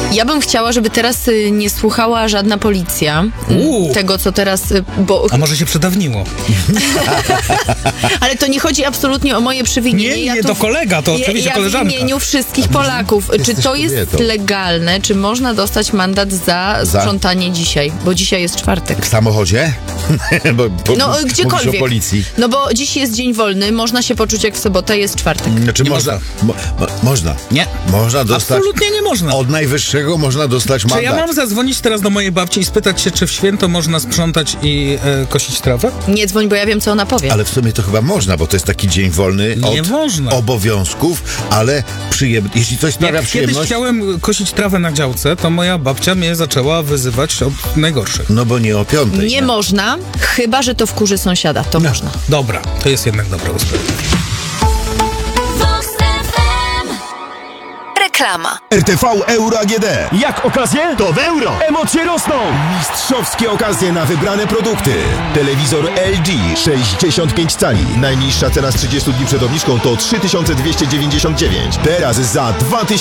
Ja bym chciała, żeby teraz nie słuchała żadna policja tego, co teraz... Bo... A może się przedawniło? Ale to nie chodzi absolutnie o moje przewinienie. Nie, to kolega, to oczywiście koleżanka. W imieniu wszystkich Polaków. Czy to jest legalne? Czy można dostać mandat za sprzątanie dzisiaj? Bo dzisiaj jest czwartek. W samochodzie? No, gdziekolwiek. Mówisz o policji. No bo dziś jest dzień wolny, można się poczuć jak w sobotę, jest czwartek. Znaczy Nie można. Można. Nie. Można dostać. Absolutnie nie można. Od najwyższego można dostać mandat. Czy ja mam zadzwonić teraz do mojej babci i spytać się, czy w święto można sprzątać i kosić trawę? Nie dzwoń, bo ja wiem, co ona powie. Ale w sumie to chyba można, bo to jest taki dzień wolny Nie od można. obowiązków, ale jeśli coś sprawia Jak kiedyś przyjemność... chciałem kosić trawę na działce, to moja babcia mnie zaczęła wyzywać od najgorszych. No bo nie o 5:00. Nie można, chyba że to wkurzy sąsiada. To można. Dobra, to jest jednak dobre usprawiedliwienie. Reklama. RTV Euro AGD. Jak okazje? To w euro. Emocje rosną! Mistrzowskie okazje na wybrane produkty. Telewizor LG 65 cali. Najniższa cena z 30 dni przed obniżką to 3299. Teraz za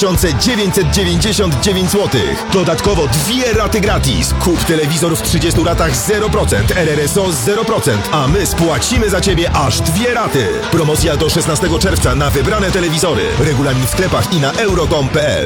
2999 zł. Dodatkowo 2 raty gratis. Kup telewizor w 30 latach 0%, RRSO 0%, a my spłacimy za Ciebie aż 2 raty. Promocja do 16 czerwca na wybrane telewizory. Regulamin w sklepach i na euro.com.pl.